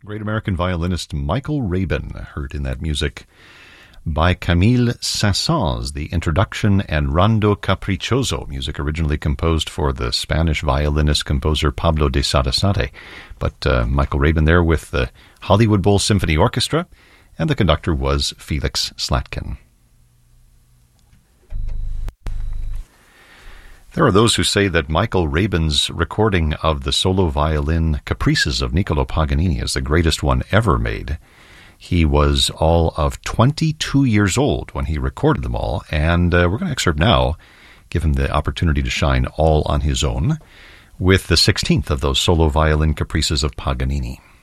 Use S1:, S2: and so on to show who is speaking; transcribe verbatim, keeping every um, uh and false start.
S1: Great American violinist Michael Rabin, heard in that music by Camille Saint-Saëns, the introduction and Rondo Capriccioso, music originally composed for the Spanish violinist-composer Pablo de Sarasate. But uh, Michael Rabin there with the Hollywood Bowl Symphony Orchestra, and the conductor was Felix Slatkin. There are those who say that Michael Rabin's recording of the solo violin Caprices of Niccolò Paganini is the greatest one ever made. He was all of twenty-two years old when he recorded them all, and uh, we're going to excerpt now, give him the opportunity to shine all on his own, with the sixteenth of those solo violin Caprices of Paganini.